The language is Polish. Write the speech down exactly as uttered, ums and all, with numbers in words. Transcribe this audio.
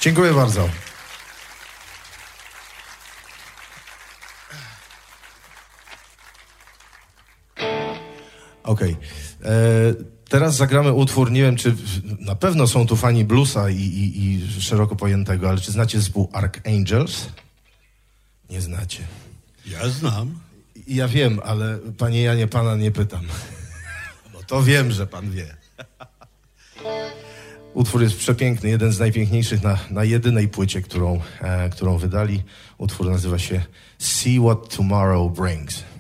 Dziękuję bardzo. Okej. Okay. Teraz zagramy utwór, nie wiem, czy na pewno są tu fani bluesa i, i, i szeroko pojętego, ale czy znacie zespół Archangels? Nie znacie. Ja znam. Ja wiem, ale panie Janie, pana nie pytam. No to wiem, że pan wie. Utwór jest przepiękny, jeden z najpiękniejszych na, na jedynej płycie, którą, e, którą wydali. Utwór nazywa się See What Tomorrow Brings.